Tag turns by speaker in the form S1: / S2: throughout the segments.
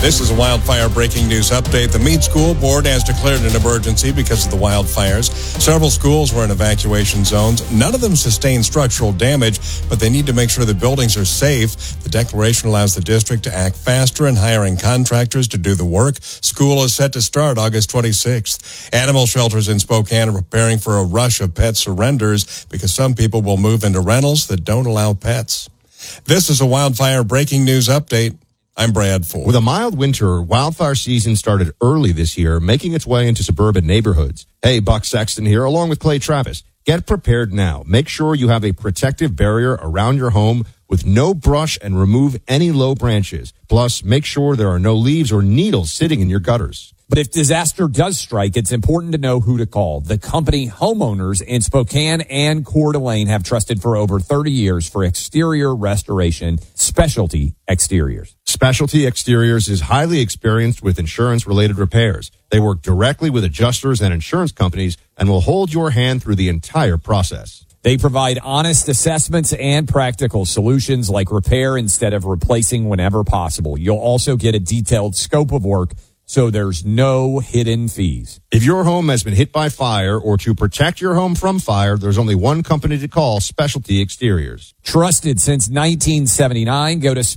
S1: This is a wildfire breaking news update. The Meade School Board has declared an emergency because of the wildfires. Several schools were in evacuation zones. None of them sustained structural damage, but they need to make sure the buildings are safe. The declaration allows the district to act faster in hiring contractors to do the work. School is set to start August 26th. Animal shelters in Spokane are preparing for a rush of pet surrenders because some people will move into rentals that don't allow pets. This is a wildfire breaking news update. I'm Brad Ford.
S2: With a mild winter, wildfire season started early this year, making its way into suburban neighborhoods. Hey, Buck Sexton here, along with Clay Travis. Get prepared now. Make sure you have a protective barrier around your home with no brush and remove any low branches. Plus, make sure there are no leaves or needles sitting in your gutters.
S3: But if disaster does strike, it's important to know who to call. The company homeowners in Spokane and Coeur d'Alene have trusted for over 30 years for exterior restoration, Specialty Exteriors.
S2: Specialty Exteriors is highly experienced with insurance-related repairs. They work directly with adjusters and insurance companies and will hold your hand through the entire process.
S3: They provide honest assessments and practical solutions like repair instead of replacing whenever possible. You'll also get a detailed scope of work, so there's no hidden fees.
S2: If your home has been hit by fire or to protect your home from fire, there's only one company to call, Specialty Exteriors.
S3: Trusted since 1979. Go to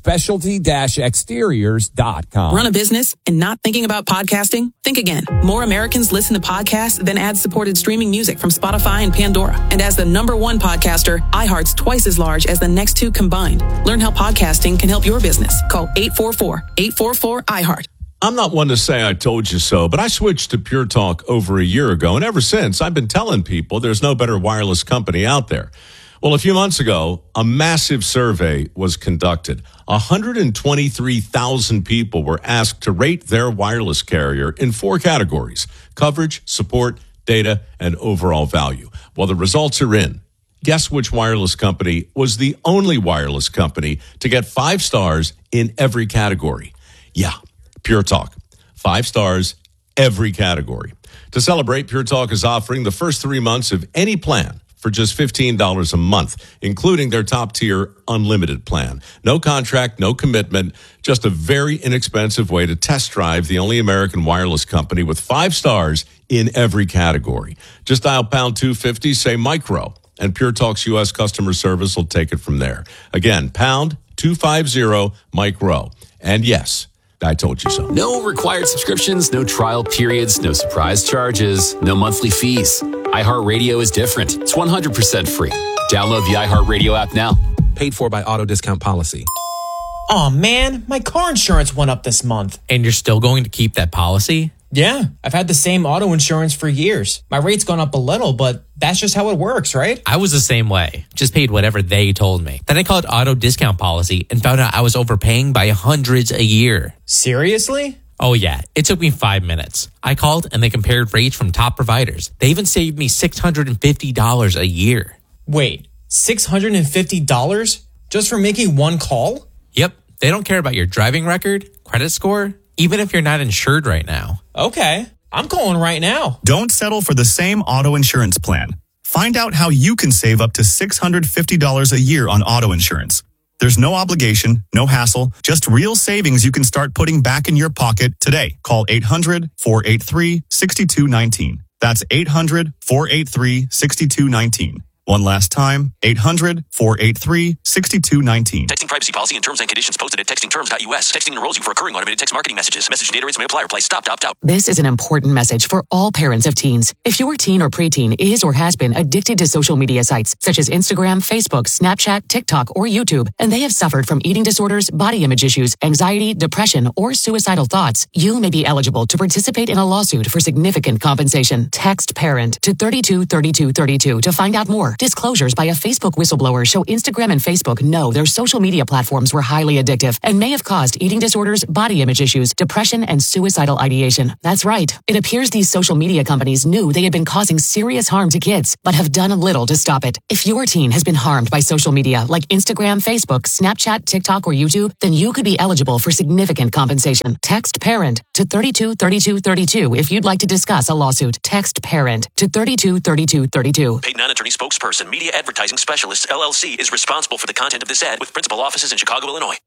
S3: specialty-exteriors.com.
S4: Run a business and not thinking about podcasting? Think again. More Americans listen to podcasts than ad-supported streaming music from Spotify and Pandora. And as the #1 podcaster, iHeart's twice as large as the next two combined. Learn how podcasting can help your business. Call 844-844-iHeart.
S5: I'm not one to say I told you so, but I switched to Pure Talk over a year ago, and ever since, I've been telling people there's no better wireless company out there. Well, a few months ago, a massive survey was conducted. 123,000 people were asked to rate their wireless carrier in 4 categories: coverage, support, data, and overall value. Well, the results are in. Guess which wireless company was the only wireless company to get 5 stars in every category? Yeah. Pure Talk. 5 stars, every category. To celebrate, Pure Talk is offering the first 3 months of any plan for just $15 a month, including their top-tier unlimited plan. No contract, no commitment, just a very inexpensive way to test drive the only American wireless company with 5 stars in every category. Just dial pound 250, say micro, and Pure Talk's U.S. customer service will take it from there. Again, pound 250 micro. And yes, I told you so.
S6: No required subscriptions, no trial periods, no surprise charges, no monthly fees. iHeartRadio is different. It's 100% free. Download the iHeartRadio app now.
S7: Paid for by Auto Discount Policy.
S8: Oh man, my car insurance went up this month.
S9: And you're still going to keep that policy?
S8: Yeah, I've had the same auto insurance for years. My rate's gone up a little, but that's just how it works, right?
S9: I was the same way. Just paid whatever they told me. Then I called Auto Discount Policy and found out I was overpaying by hundreds a year.
S8: Seriously?
S9: Oh yeah, it took me 5 minutes. I called and they compared rates from top providers. They even saved me $650 a year.
S8: Wait, $650 just for making one call?
S9: Yep, they don't care about your driving record, credit score, even if you're not insured right now.
S8: Okay, I'm calling right now.
S10: Don't settle for the same auto insurance plan. Find out how you can save up to $650 a year on auto insurance. There's no obligation, no hassle, just real savings you can start putting back in your pocket today. Call 800-483-6219. That's 800-483-6219. One last time, 800-483-6219.
S11: Texting privacy policy and terms and conditions posted at textingterms.us. Texting enrolls you for recurring automated text marketing messages. Message data rates may apply. Reply stop to opt out.
S12: This is an important message for all parents of teens. If your teen or preteen is or has been addicted to social media sites such as Instagram, Facebook, Snapchat, TikTok, or YouTube, and they have suffered from eating disorders, body image issues, anxiety, depression, or suicidal thoughts, you may be eligible to participate in a lawsuit for significant compensation. Text PARENT to 323232 to find out more. Disclosures by a Facebook whistleblower show Instagram and Facebook know their social media platforms were highly addictive and may have caused eating disorders, body image issues, depression, and suicidal ideation. That's right. It appears these social media companies knew they had been causing serious harm to kids, but have done little to stop it. If your teen has been harmed by social media like Instagram, Facebook, Snapchat, TikTok, or YouTube, then you could be eligible for significant compensation. Text PARENT to 323232 if you'd like to discuss a lawsuit. Text PARENT to 323232.
S11: Paid non-attorney spokesperson, Media Advertising Specialists, LLC, is responsible for the content of this ad with principal offices in Chicago, Illinois.